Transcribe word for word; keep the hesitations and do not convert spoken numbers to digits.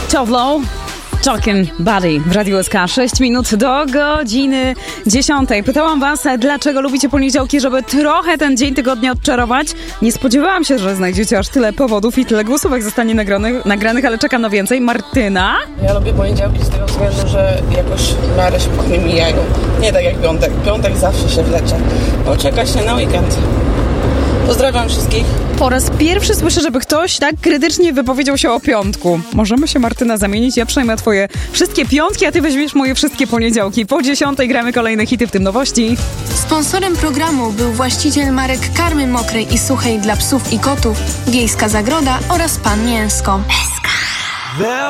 Tove Talking Buddy w Radiu S K. sześć minut do godziny dziesiątej. Pytałam was, dlaczego lubicie poniedziałki, żeby trochę ten dzień tygodnia odczarować. Nie spodziewałam się, że znajdziecie aż tyle powodów i tyle głosówek zostanie nagranych, nagranych, ale czekam na więcej. Martyna? Ja lubię poniedziałki z tego względu, że jakoś w miarę szybko mijają. Nie tak jak piątek. Piątek zawsze się wlecze, bo czeka się na weekend. Pozdrawiam wszystkich. Po raz pierwszy słyszę, żeby ktoś tak krytycznie wypowiedział się o piątku. Możemy się, Martyna, zamienić. Ja przejmę twoje wszystkie piątki, a ty weźmiesz moje wszystkie poniedziałki. Po dziesiątej gramy kolejne hity, w tym nowości. Sponsorem programu był właściciel marek karmy mokrej i suchej dla psów i kotów, Wiejska Zagroda oraz Pan Mięsko.